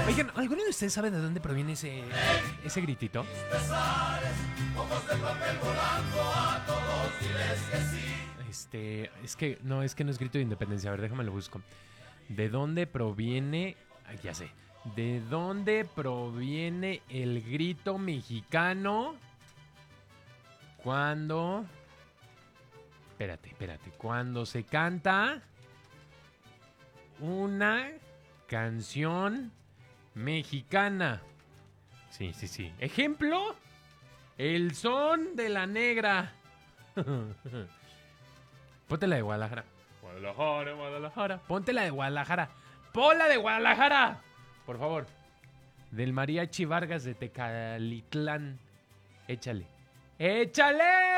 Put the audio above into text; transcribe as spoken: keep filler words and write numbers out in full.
Oigan, ¿alguno de ustedes sabe de dónde proviene ese, ese gritito? Este, es que no, es que no es grito de independencia. A ver, déjame lo busco. ¿De dónde proviene? Ay, ya sé. ¿De dónde proviene el grito mexicano cuando... Espérate, espérate. Cuando se canta una canción mexicana. Sí, sí, sí. Ejemplo, el son de la negra. Ponte la de Guadalajara. Guadalajara, Guadalajara. Ponte la de Guadalajara. Ponla de Guadalajara. Por favor. Del Mariachi Vargas de Tecalitlán. Échale. ¡Échale!